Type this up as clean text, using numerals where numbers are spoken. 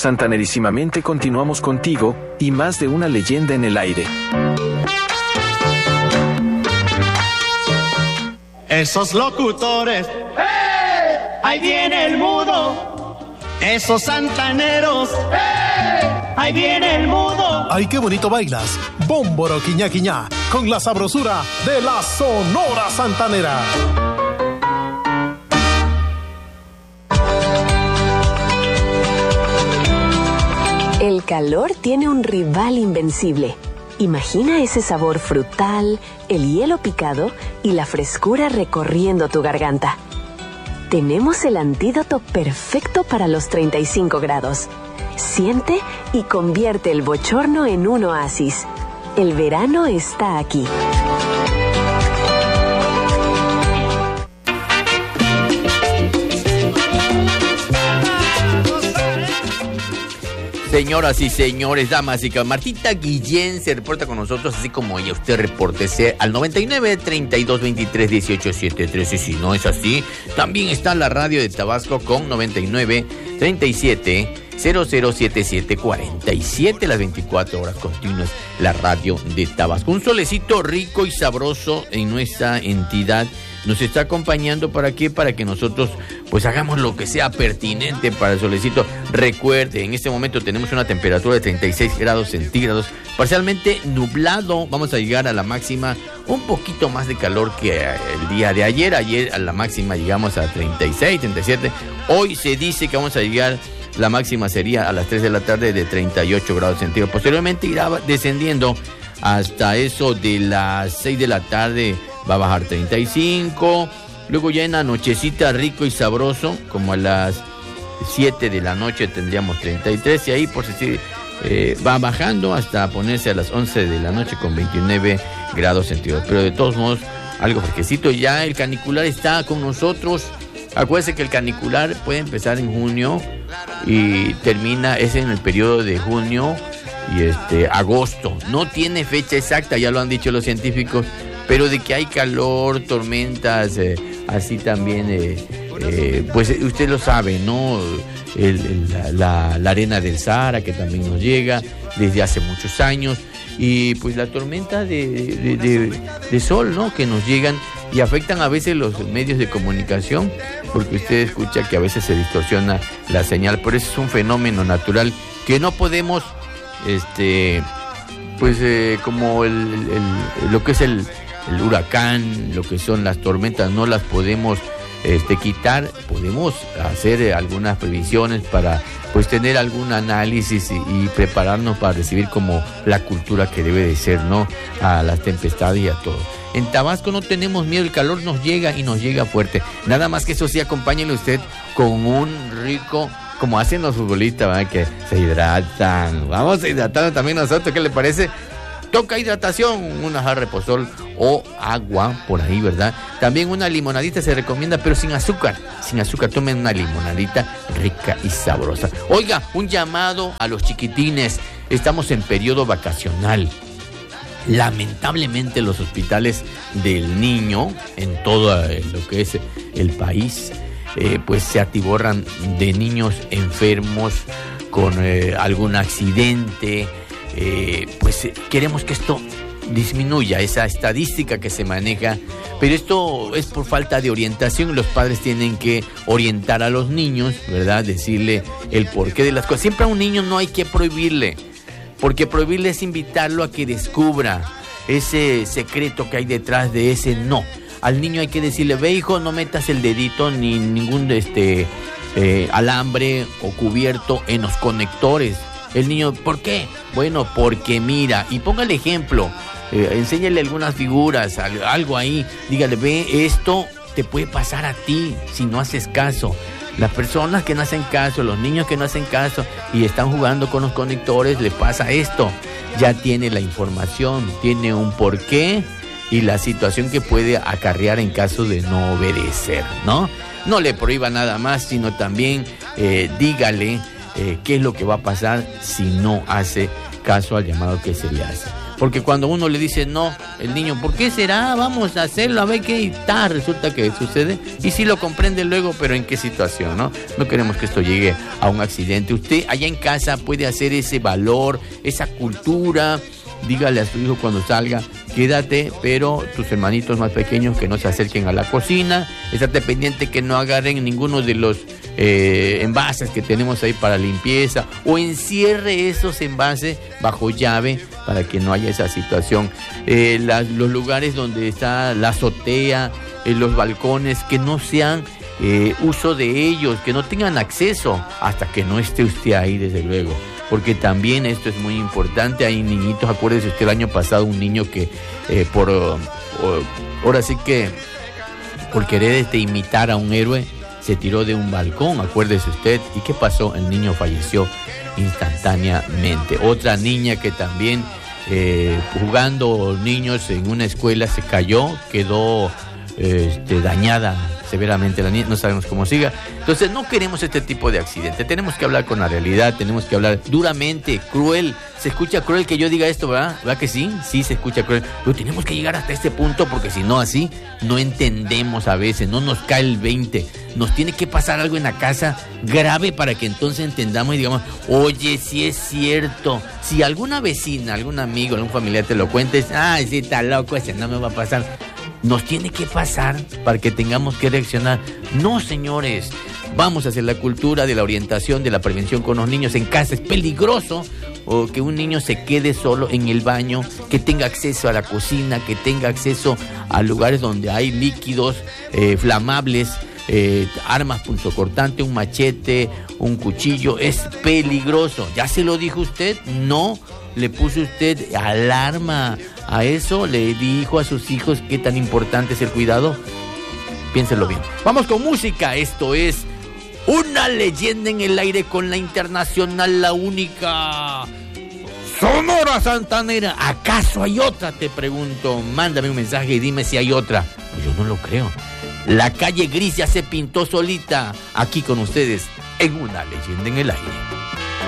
Santanerísimamente continuamos contigo, y más de una leyenda en el aire. Esos locutores, ¡hey! Ahí viene el mudo. Esos santaneros, ¡hey! Ahí viene el mudo. ¡Ay, qué bonito bailas! Bómboro quiñá quiñá, con la sabrosura de la Sonora Santanera. El calor tiene un rival invencible. Imagina ese sabor frutal, el hielo picado y la frescura recorriendo tu garganta. Tenemos el antídoto perfecto para los 35 grados. Siente y convierte el bochorno en un oasis. El verano está aquí. Señoras y señores, damas y caballeros, Martita Guillén se reporta con nosotros, así como ella. Usted repórtese al 99 32 23 18 73. Y si no es así, también está la radio de Tabasco con 99 37 0077 47, las 24 horas continuas, la radio de Tabasco. Un solecito rico y sabroso en nuestra entidad nos está acompañando. ¿Para qué? Para que nosotros pues hagamos lo que sea pertinente para el solecito. Recuerde, en este momento tenemos una temperatura de 36 grados centígrados, parcialmente nublado. Vamos a llegar a la máxima, un poquito más de calor que el día de ayer. Ayer a la máxima llegamos a 36, 37. Hoy se dice que vamos a llegar, la máxima sería a las 3 de la tarde de 38 grados centígrados. Posteriormente irá descendiendo hasta eso de las 6 de la tarde. Va a bajar 35, luego ya en la nochecita rico y sabroso, como a las 7 de la noche tendríamos 33, y ahí por decir va bajando hasta ponerse a las 11 de la noche con 29 grados centígrados. Pero de todos modos, algo fresquecito. Ya el canicular está con nosotros. Acuérdense que el canicular puede empezar en junio y termina, es en el periodo de junio y agosto. No tiene fecha exacta, ya lo han dicho los científicos, pero de que hay calor, tormentas, así también, pues usted lo sabe, ¿no? La arena del Sahara, que también nos llega desde hace muchos años, y pues la tormenta de sol, ¿no? Que nos llegan y afectan a veces los medios de comunicación, porque usted escucha que a veces se distorsiona la señal. Por eso es un fenómeno natural que no podemos, como lo que es el huracán, lo que son las tormentas, no las podemos quitar. Podemos hacer algunas previsiones para pues tener algún análisis y prepararnos para recibir como la cultura que debe de ser, ¿no? A las tempestades y a todo. En Tabasco no tenemos miedo, el calor nos llega y nos llega fuerte. Nada más que eso sí, acompáñenle usted con un rico, como hacen los futbolistas, ¿verdad? Que se hidratan. Vamos a hidratar también nosotros, ¿qué le parece? Toca hidratación, una jarra de Reposol o agua por ahí, ¿verdad? También una limonadita se recomienda, pero sin azúcar. Sin azúcar, tomen una limonadita rica y sabrosa. Oiga, un llamado a los chiquitines. Estamos en periodo vacacional. Lamentablemente los hospitales del niño en todo lo que es el país, pues se atiborran de niños enfermos con algún accidente. Pues queremos que esto disminuya, esa estadística que se maneja, pero esto es por falta de orientación. Los padres tienen que orientar a los niños, ¿verdad? Decirle el porqué de las cosas. Siempre a un niño no hay que prohibirle, porque prohibirle es invitarlo a que descubra ese secreto que hay detrás de ese no. Al niño hay que decirle, ve hijo, no metas el dedito ni ningún alambre o cubierto en los conectores. El niño, ¿por qué? Bueno, porque mira, y ponga el ejemplo, enséñale algunas figuras, algo ahí, dígale, ve, esto te puede pasar a ti si no haces caso. Las personas que no hacen caso, los niños que no hacen caso y están jugando con los conectores, le pasa esto. Ya tiene la información, tiene un porqué y la situación que puede acarrear en caso de no obedecer, ¿no? No le prohíba nada más, sino también dígale qué es lo que va a pasar si no hace caso al llamado que se le hace. Porque cuando uno le dice no, el niño, ¿por qué será? Vamos a hacerlo, a ver qué tal. Resulta que sucede. Y sí lo comprende luego, pero ¿en qué situación, no? No queremos que esto llegue a un accidente. Usted allá en casa puede hacer ese valor, esa cultura. Dígale a su hijo cuando salga, quédate, pero tus hermanitos más pequeños que no se acerquen a la cocina. Estate pendiente que no agarren ninguno de los envases que tenemos ahí para limpieza, o encierre esos envases bajo llave para que no haya esa situación. Los lugares donde está la azotea, los balcones, que no sean uso de ellos, que no tengan acceso hasta que no esté usted ahí, desde luego. Porque también esto es muy importante. Hay niñitos, acuérdese usted el año pasado, un niño que ahora sí que por querer imitar a un héroe se tiró de un balcón, acuérdese usted. ¿Y qué pasó? El niño falleció instantáneamente. Otra niña que también jugando niños en una escuela se cayó, quedó dañada severamente la niña, no sabemos cómo siga. Entonces no queremos este tipo de accidente. Tenemos que hablar con la realidad, tenemos que hablar duramente, cruel. Se escucha cruel que yo diga esto, ¿verdad? ¿Verdad que sí? Sí, se escucha cruel. Pero tenemos que llegar hasta este punto, porque si no, así no entendemos a veces, no nos cae el 20. Nos tiene que pasar algo en la casa grave para que entonces entendamos y digamos, oye, sí es cierto. Si alguna vecina, algún amigo, algún familiar te lo cuentes, ay, sí, está loco, ese no me va a pasar. Nos tiene que pasar para que tengamos que reaccionar. No, señores, vamos a hacer la cultura de la orientación, de la prevención con los niños en casa. Es peligroso o que un niño se quede solo en el baño, que tenga acceso a la cocina, que tenga acceso a lugares donde hay líquidos flamables, armas punzocortante, un machete, un cuchillo. Es peligroso. ¿Ya se lo dijo usted? No. ¿Le puso usted alarma a eso? ¿Le dijo a sus hijos qué tan importante es el cuidado? Piénselo bien. Vamos con música. Esto es Una Leyenda en el Aire con la internacional, la única Sonora Santanera. ¿Acaso hay otra? Te pregunto. Mándame un mensaje y dime si hay otra. Yo no lo creo. La Calle Gris ya se pintó solita. Aquí con ustedes en Una Leyenda en el Aire.